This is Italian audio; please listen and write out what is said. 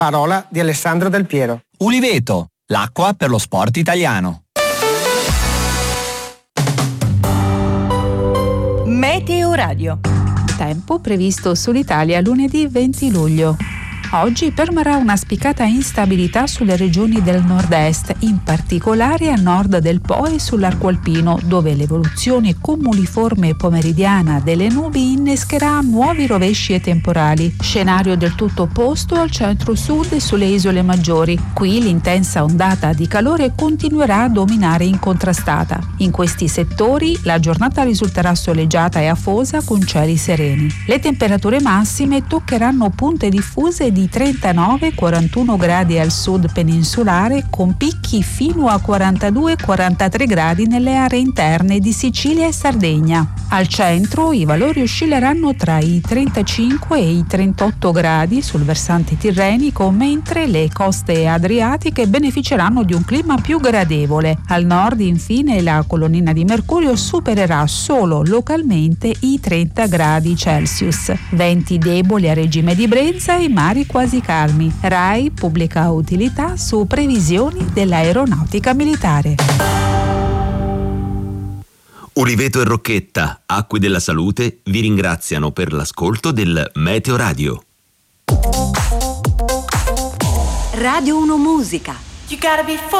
Parola di Alessandro Del Piero. Uliveto, l'acqua per lo sport italiano. Meteo Radio. Tempo previsto sull'Italia lunedì 20 luglio. Oggi permarrà una spiccata instabilità sulle regioni del nord-est, in particolare a nord del Po e sull'arco alpino, dove l'evoluzione cumuliforme pomeridiana delle nubi innescherà nuovi rovesci e temporali. Scenario del tutto opposto al centro-sud e sulle isole maggiori. Qui l'intensa ondata di calore continuerà a dominare incontrastata. In questi settori la giornata risulterà soleggiata e afosa con cieli sereni. Le temperature massime toccheranno punte diffuse di 39-41 gradi al sud peninsulare, con picchi fino a 42-43 gradi nelle aree interne di Sicilia e Sardegna. Al centro i valori oscilleranno tra i 35 e i 38 gradi sul versante tirrenico, mentre le coste adriatiche beneficeranno di un clima più gradevole. Al nord, infine, la colonnina di mercurio supererà solo localmente i 30 gradi Celsius. Venti deboli a regime di brezza e mari quasi calmi. RAI pubblica utilità su previsioni dell'aeronautica militare. Uliveto e Rocchetta, Acque della Salute, vi ringraziano per l'ascolto del Meteo Radio. Radio 1 Musica. You gotta be